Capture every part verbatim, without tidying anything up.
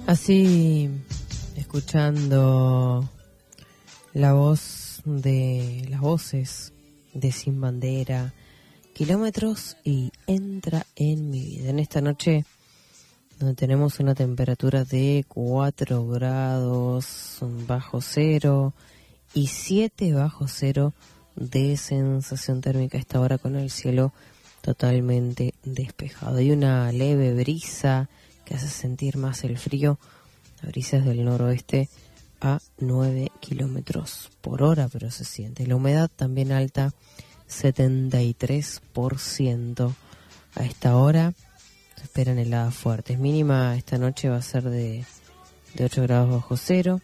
Así, escuchando la voz de las voces de Sin Bandera, Kilómetros y Entra en mi vida. En esta noche, donde tenemos una temperatura de cuatro grados bajo cero y siete bajo cero de sensación térmica a esta hora, con el cielo totalmente despejado. Hay una leve brisa que hace sentir más el frío. La brisa es del noroeste a nueve kilómetros por hora, pero se siente. La humedad también alta, setenta y tres por ciento. A esta hora se esperan heladas fuertes. Mínima esta noche va a ser de, de ocho grados bajo cero.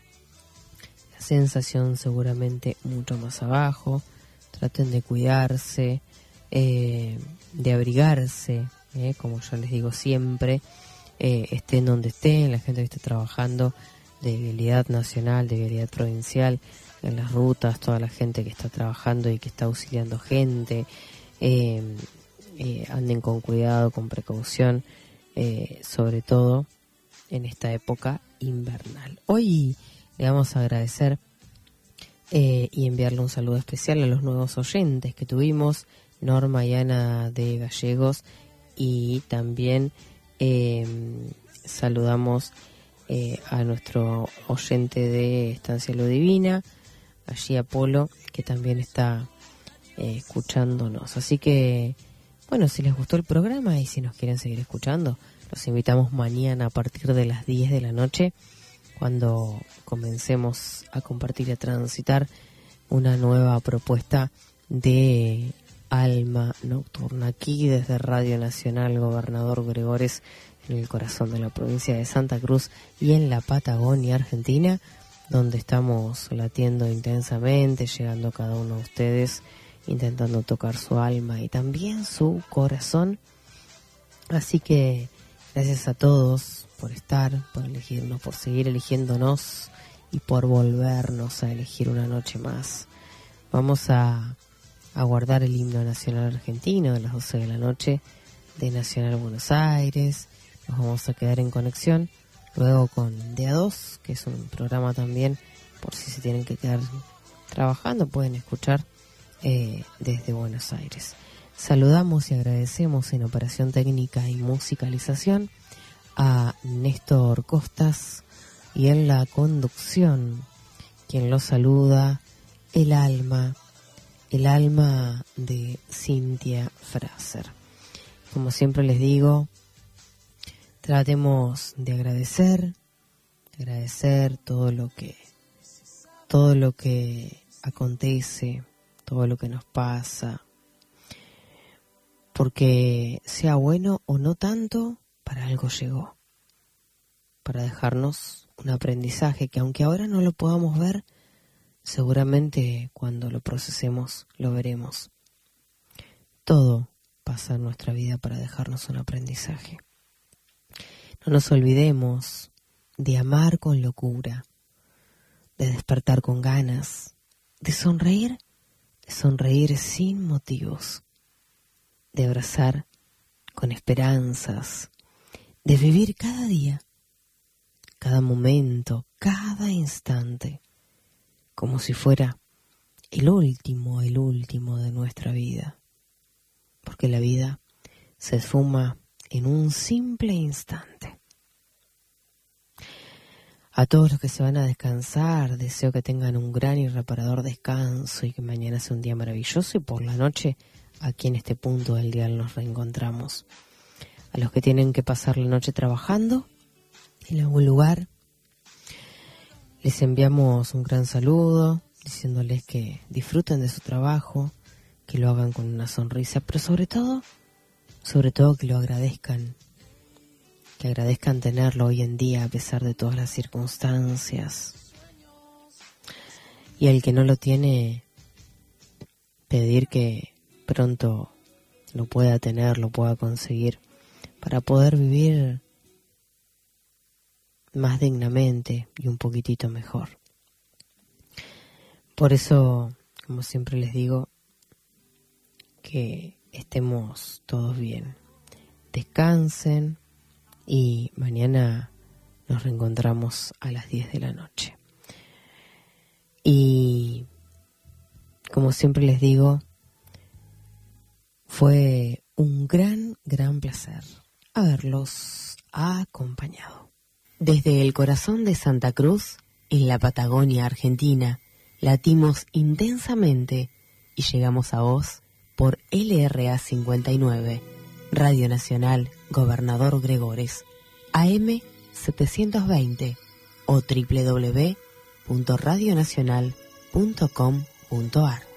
La sensación seguramente mucho más abajo. Traten de cuidarse, eh, de abrigarse, eh, como yo les digo siempre. Eh, estén donde estén, la gente que esté trabajando de vialidad nacional, de vialidad provincial, en las rutas, toda la gente que está trabajando y que está auxiliando gente, eh, eh, anden con cuidado, con precaución, eh, sobre todo en esta época invernal. Hoy le vamos a agradecer eh, y enviarle un saludo especial a los nuevos oyentes que tuvimos, Norma y Ana de Gallegos, y también Eh, saludamos eh, a nuestro oyente de Estancia Lo Divina, allí Apolo, que también está eh, escuchándonos. Así que, bueno, si les gustó el programa y si nos quieren seguir escuchando, los invitamos mañana a partir de las diez de la noche, cuando comencemos a compartir y a transitar una nueva propuesta de Alma Nocturna, aquí desde Radio Nacional Gobernador Gregores, en el corazón de la provincia de Santa Cruz y en la Patagonia Argentina, donde estamos latiendo intensamente, llegando a cada uno de ustedes, intentando tocar su alma y también su corazón. Así que gracias a todos por estar, por elegirnos, por seguir eligiéndonos y por volvernos a elegir una noche más. Vamos a a guardar el himno nacional argentino de las doce de la noche de Nacional Buenos Aires. Nos vamos a quedar en conexión luego con De A dos, que es un programa también, por si se tienen que quedar trabajando, pueden escuchar eh, desde Buenos Aires. Saludamos y agradecemos en operación técnica y musicalización a Néstor Costas, y en la conducción, quien los saluda, el alma El alma de Cintia Fraser. Como siempre les digo, tratemos de agradecer, de agradecer todo lo que, todo lo que acontece, todo lo que nos pasa, porque sea bueno o no tanto, para algo llegó, para dejarnos un aprendizaje que, aunque ahora no lo podamos ver, seguramente cuando lo procesemos lo veremos. Todo pasa en nuestra vida para dejarnos un aprendizaje. No nos olvidemos de amar con locura, de despertar con ganas, de sonreír, de sonreír sin motivos, de abrazar con esperanzas, de vivir cada día, cada momento, cada instante, como si fuera el último, el último de nuestra vida. Porque la vida se esfuma en un simple instante. A todos los que se van a descansar, deseo que tengan un gran y reparador descanso y que mañana sea un día maravilloso, y por la noche, aquí en este punto del día nos reencontramos. A los que tienen que pasar la noche trabajando en algún lugar, les enviamos un gran saludo, diciéndoles que disfruten de su trabajo, que lo hagan con una sonrisa, pero sobre todo, sobre todo que lo agradezcan, que agradezcan tenerlo hoy en día a pesar de todas las circunstancias. Y al que no lo tiene, pedir que pronto lo pueda tener, lo pueda conseguir, para poder vivir más dignamente y un poquitito mejor. Por eso, como siempre les digo, que estemos todos bien. Descansen y mañana nos reencontramos a las diez de la noche. Y como siempre les digo, fue un gran, gran placer haberlos acompañado. Desde el corazón de Santa Cruz, en la Patagonia Argentina, latimos intensamente y llegamos a vos por L R A cincuenta y nueve, Radio Nacional Gobernador Gregores, A M setecientos veinte o doble u doble u doble u punto radio nacional punto com punto a r.